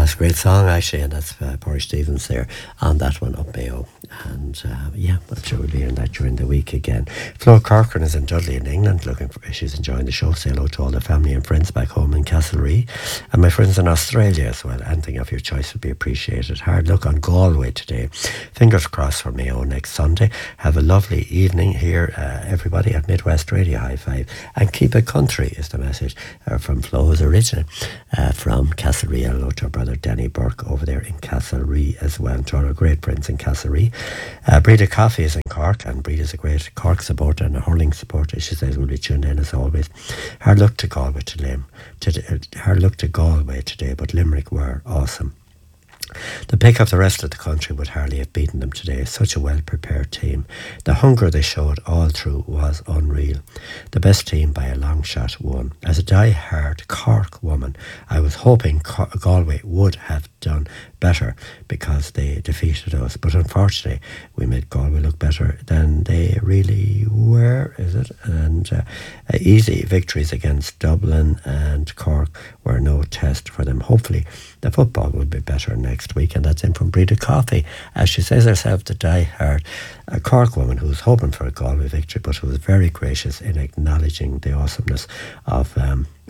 that's a great song, actually, and that's Porridge Stevens there on that one, Up Mayo. And yeah, I'm sure we'll be hearing that during the week again. Flo Corcoran is in Dudley in England. She's enjoying the show. Say hello to all the family and friends back home in Castlereagh. And my friends in Australia as well. Anything of your choice would be appreciated. Hard luck on Galway today. Fingers crossed for Mayo next Sunday. Have a lovely evening here, everybody, at Midwest Radio. High five. And keep it country is the message from Flo's original from Castlereagh. Hello to our brother Danny Burke over there in Castlereagh as well. And to all our great friends in Castlereagh. Breda Coffee is in Cork, and Breda's a great Cork supporter and a hurling supporter. She says we'll be tuned in as always. Hard luck to Galway today. Hard luck to Galway today, but Limerick were awesome. The pick of the rest of the country would hardly have beaten them today. Such a well-prepared team. The hunger they showed all through was unreal. The best team by a long shot won. As a die-hard Cork woman, I was hoping Galway would have done better because they defeated us. But unfortunately, we made Galway look better than they really were, is it? And easy victories against Dublin and Cork were no test for them. Hopefully, the football will be better next week. And that's in from Breda Coffee. As she says herself, the die-hard Cork woman who was hoping for a Galway victory, but who was very gracious in acknowledging the awesomeness of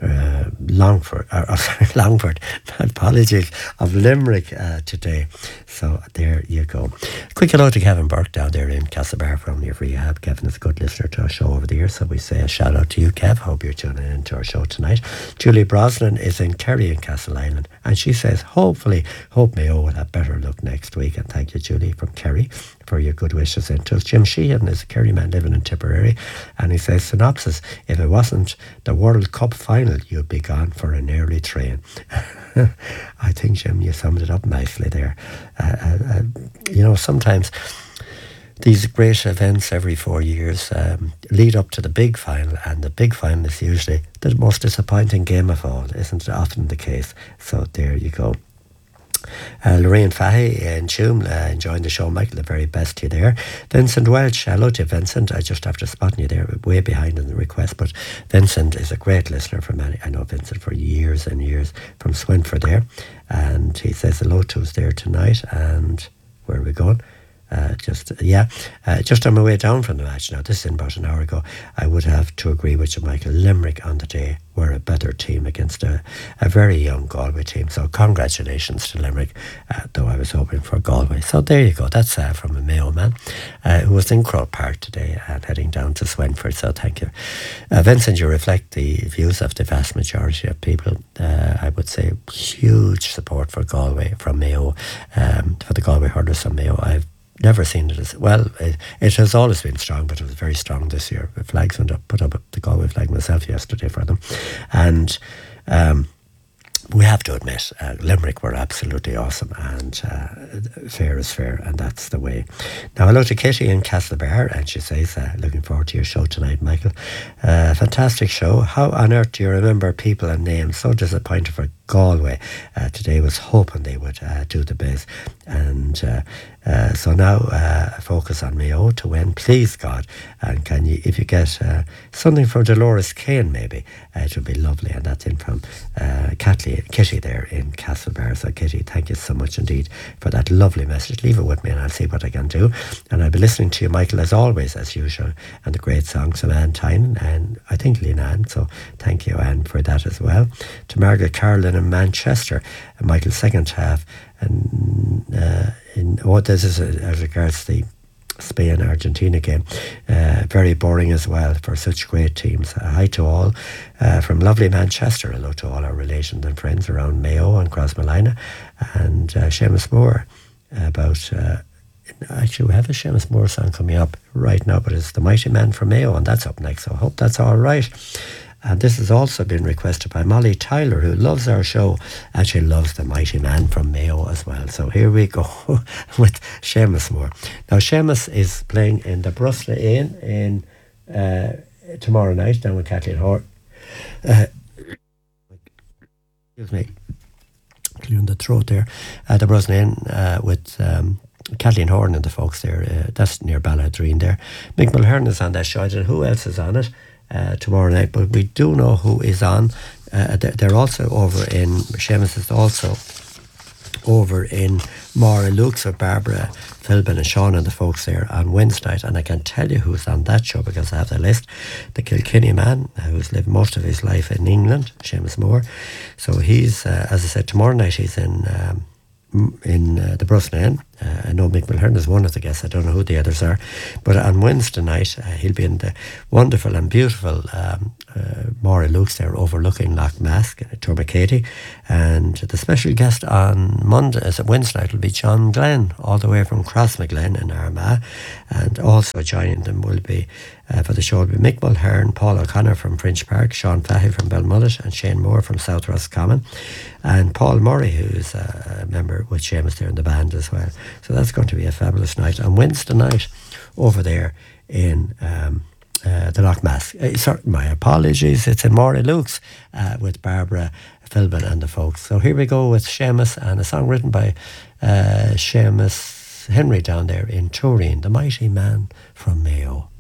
Longford, apologies, of Limerick today. So there you go. Quick hello to Kevin Burke down there in Castlebar from your rehab. Kevin is a good listener to our show over the years, so we say a shout out to you, Kev. Hope you're tuning in to our show tonight. Julie Brosnan is in Kerry in Castle Island, and she says hope Mayo will have better luck next week. And thank you, Julie from Kerry, for your good wishes into us. Jim Sheehan is a Kerry man living in Tipperary, and he says, synopsis, if it wasn't the World Cup final, you'd be gone for an early train. I think, Jim, you summed it up nicely there. Sometimes these great events every 4 years lead up to the big final, and the big final is usually the most disappointing game of all, isn't it often the case? So there you go. Lorraine Fahy in Tuam enjoying the show. Michael, the very best to you there. Vincent Welch, hello to you, Vincent. I just after spotting you there, way behind in the request, but Vincent is a great listener from I know Vincent for years and years from Swinford there, and he says hello to us there tonight. And where are we going? Just on my way down from the match now, this is in about an hour ago, I would have to agree with you, Michael. Limerick on the day were a better team against a very young Galway team, so congratulations to Limerick, though I was hoping for Galway. So there you go. That's from a Mayo man who was in Croke Park today and heading down to Swinford, so thank you. Vincent, you reflect the views of the vast majority of people. I would say huge support for Galway from Mayo, for the Galway hurlers from Mayo. I've never seen it as well. It has always been strong, but it was very strong this year. The flags put up the Galway flag myself yesterday for them, and we have to admit, Limerick were absolutely awesome, and fair is fair, and that's the way. Now, hello to Kitty in Castlebar, and she says, looking forward to your show tonight, Michael. Fantastic show. How on earth do you remember people and names? So disappointed for Galway. Today was hoping they would do the best, and so now focus on Mayo to win, please God. And can you, if you get something from Dolores Kane, maybe it would be lovely. And that's in from Kitty there in Castlebar. So Kitty, thank you so much indeed for that lovely message. Leave it with me and I'll see what I can do. And I'll be listening to you, Michael, as always, as usual, and the great songs of Anne Tynan and I think Leanne. So thank you, Anne, for that as well. To Margaret Carlin in Manchester, Michael's second half, and this is as regards the Spain-Argentina game, very boring as well for such great teams. Hi to all from lovely Manchester. Hello to all our relations and friends around Mayo and Crossmolina, and Seamus Moore about actually we have a Seamus Moore song coming up right now, but it's The Mighty Man from Mayo, and that's up next, so I hope that's all right. And this has also been requested by Molly Tyler, who loves our show, actually loves The Mighty Man from Mayo as well. So here we go with Seamus Moore. Now, Seamus is playing in the Brusla Inn in tomorrow night down with Kathleen Horn. Excuse me, clearing the throat there. The Brusla Inn with Kathleen Horn and the folks there. That's near Balladreen there. Mick Mulhern is on that show. I don't know who else is on it tomorrow night, but we do know who is on. They're also over in Seamus is also over in Mara Luke's with Barbara Philbin and Sean and the folks there on Wednesday night. And I can tell you who's on that show because I have the list. The Kilkenny man who's lived most of his life in England, Seamus Moore. So he's, as I said, tomorrow night he's in the Brosnan. I know Mick Mulhern is one of the guests. I don't know who the others are. But on Wednesday night, he'll be in the wonderful and beautiful Mora Luke's there overlooking Loch Mask in Tourmakeady. And the special guest on Wednesday night will be John Glenn, all the way from Crossmaglen in Armagh. And also joining them will be, for the show, will be Mick Mulhern, Paul O'Connor from Fringe Park, Sean Fahey from Belmullet, and Shane Moore from South Roscommon. And Paul Murray, who's a member with Seamus there in the band as well. So that's going to be a fabulous night on Wednesday night over there in the Loch Mask. Sorry, my apologies. It's in Mora Luke's with Barbara Philbin and the folks. So here we go with Seamus and a song written by Seamus Henry down there in Turin, the mighty man from Mayo.